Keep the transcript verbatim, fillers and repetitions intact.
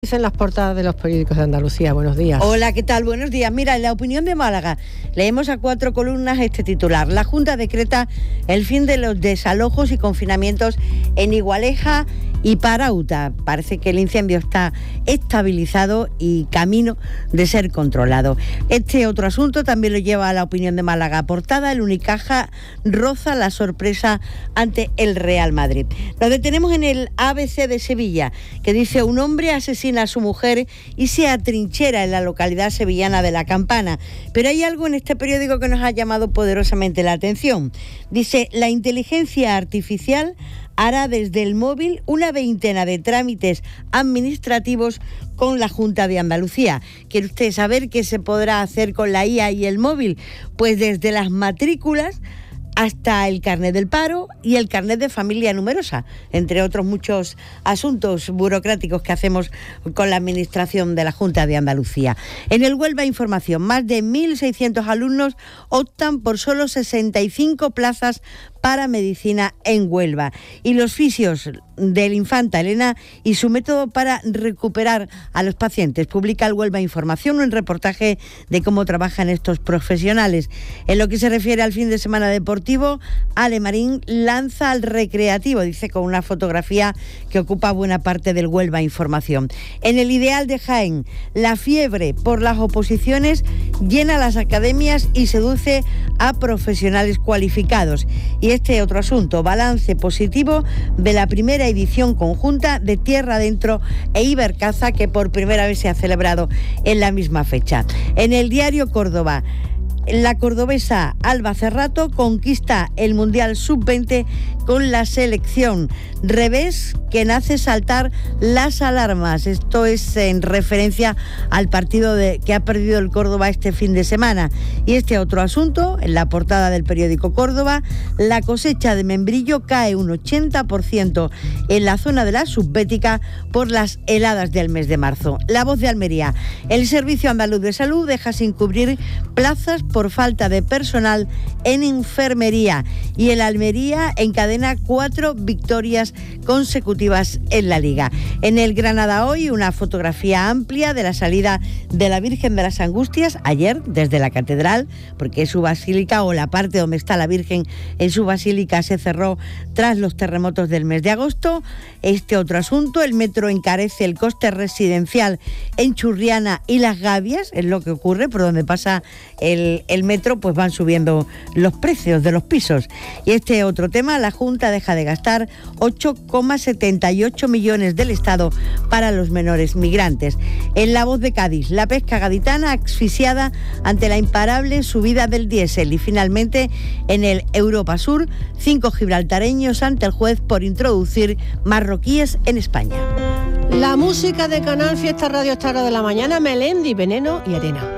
Dicen las portadas de los periódicos de Andalucía. Buenos días. Hola, ¿qué tal? Buenos días. Mira, en La Opinión de Málaga leemos a cuatro columnas este titular. La Junta decreta el fin de los desalojos y confinamientos en Igualeja y Parauta. Parece que el incendio está estabilizado y camino de ser controlado. Este otro asunto también lo lleva a La Opinión de Málaga. Portada: el Unicaja roza la sorpresa ante el Real Madrid. Nos detenemos en el A B C de Sevilla, que dice: un hombre asesina a su mujer y se atrinchera en la localidad sevillana de La Campana. Pero hay algo en este periódico que nos ha llamado poderosamente la atención. Dice: la inteligencia artificial hará desde el móvil una veintena de trámites administrativos con la Junta de Andalucía. ¿Quiere usted saber qué se podrá hacer con la I A y el móvil? Pues desde las matrículas hasta el carnet del paro y el carnet de familia numerosa, entre otros muchos asuntos burocráticos que hacemos con la administración de la Junta de Andalucía. En el Huelva Información, más de mil seiscientos alumnos optan por solo sesenta y cinco plazas para medicina en Huelva. Y los fisios del Infanta Elena y su método para recuperar a los pacientes. Publica el Huelva Información un reportaje de cómo trabajan estos profesionales. En lo que se refiere al fin de semana deportivo, Ale Marín lanza al recreativo, dice, con una fotografía que ocupa buena parte del Huelva Información. En el Ideal de Jaén, la fiebre por las oposiciones llena las academias y seduce a profesionales cualificados. Y este otro asunto: balance positivo de la primera edición conjunta de Tierra Adentro e Ibercaza, que por primera vez se ha celebrado en la misma fecha. En el diario Córdoba, la cordobesa Alba Cerrato conquista el Mundial sub veinte con la selección. Revés que nace saltar las alarmas. Esto es en referencia al partido de, que ha perdido el Córdoba este fin de semana. Y este otro asunto, en la portada del periódico Córdoba: la cosecha de membrillo cae un ochenta por ciento en la zona de la Subbética por las heladas del mes de marzo. La Voz de Almería: el Servicio Andaluz de Salud deja sin cubrir plazas por falta de personal en enfermería. Y el Almería encadena cuatro victorias consecutivas en la Liga. En el Granada Hoy, una fotografía amplia de la salida de la Virgen de las Angustias ayer desde la catedral, porque su basílica, o la parte donde está la Virgen en su basílica, se cerró tras los terremotos del mes de agosto. Este otro asunto: el metro encarece el coste residencial en Churriana y Las Gavias. Es lo que ocurre por donde pasa el, el metro, pues van subiendo los precios de los pisos. Y este otro tema: la Junta deja de gastar ocho coma setenta y ocho millones del Estado para los menores migrantes. En La Voz de Cádiz, la pesca gaditana asfixiada ante la imparable subida del diésel. Y finalmente, en el Europa Sur, cinco gibraltareños ante el juez por introducir marroquíes en España. La música de Canal Fiesta Radio esta hora de la mañana: Melendi, Veneno y Arena.